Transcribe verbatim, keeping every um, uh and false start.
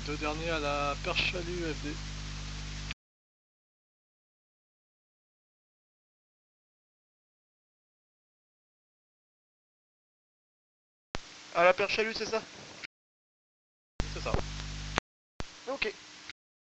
deux derniers à la perche chalut F D. À la perche chalut, c'est ça? C'est ça.